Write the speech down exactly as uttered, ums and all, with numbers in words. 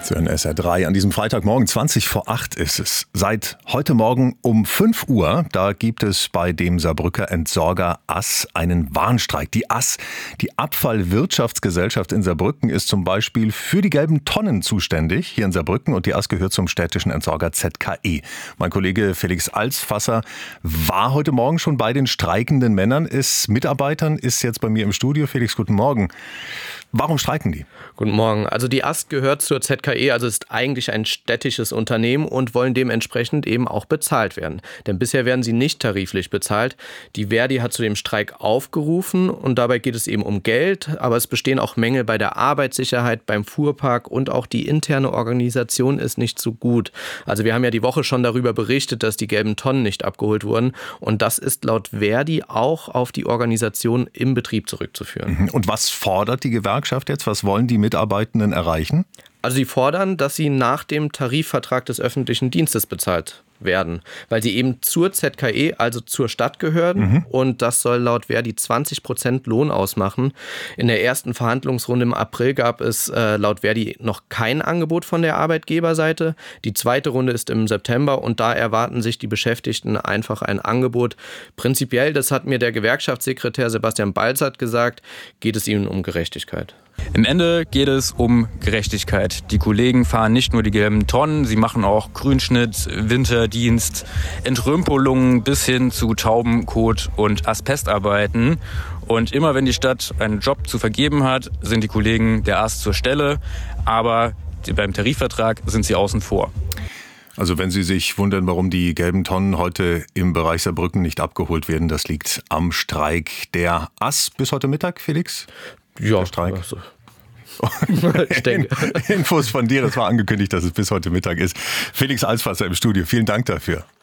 Sie hören S R drei. An diesem Freitagmorgen, zwanzig vor acht ist es. Seit heute Morgen um fünf Uhr, da gibt es bei dem Saarbrücker Entsorger A S einen Warnstreik. Die A S, die Abfallwirtschaftsgesellschaft in Saarbrücken, ist zum Beispiel für die gelben Tonnen zuständig hier in Saarbrücken und die A S gehört zum städtischen Entsorger Z K E. Mein Kollege Felix Alsfasser war heute Morgen schon bei den streikenden Männern, ist Mitarbeitern, ist jetzt bei mir im Studio. Felix, guten Morgen. Warum streiken die? Guten Morgen. Also die A S gehört zur Z K E, also ist eigentlich ein städtisches Unternehmen und wollen dementsprechend eben auch bezahlt werden. Denn bisher werden sie nicht tariflich bezahlt. Die Verdi hat zu dem Streik aufgerufen und dabei geht es eben um Geld, aber es bestehen auch Mängel bei der Arbeitssicherheit, beim Fuhrpark und auch die interne Organisation ist nicht so gut. Also wir haben ja die Woche schon darüber berichtet, dass die gelben Tonnen nicht abgeholt wurden und das ist laut Verdi auch auf die Organisation im Betrieb zurückzuführen. Und was fordert die Gewerkschaft jetzt? Was wollen die Mitarbeitenden erreichen? Also sie fordern, dass sie nach dem Tarifvertrag des öffentlichen Dienstes bezahlt werden, weil sie eben zur Z K E, also zur Stadt gehören mhm. und das soll laut Verdi zwanzig Prozent Lohn ausmachen. In der ersten Verhandlungsrunde im April gab es äh, laut Verdi noch kein Angebot von der Arbeitgeberseite. Die zweite Runde ist im September und da erwarten sich die Beschäftigten einfach ein Angebot. Prinzipiell, das hat mir der Gewerkschaftssekretär Sebastian Balzert gesagt, geht es ihnen um Gerechtigkeit. Im Ende geht es um Gerechtigkeit. Die Kollegen fahren nicht nur die gelben Tonnen, sie machen auch Grünschnitt, Winterdienst, Entrümpelungen bis hin zu Taubenkot und Asbestarbeiten. Und immer wenn die Stadt einen Job zu vergeben hat, sind die Kollegen der A S zur Stelle, aber beim Tarifvertrag sind sie außen vor. Also wenn Sie sich wundern, warum die gelben Tonnen heute im Bereich Saarbrücken nicht abgeholt werden, das liegt am Streik der A S bis heute Mittag, Felix? Ja, der Streik. Also. Ich denke. Infos von dir, das war angekündigt, dass es bis heute Mittag ist. Felix Alsfasser im Studio, vielen Dank dafür.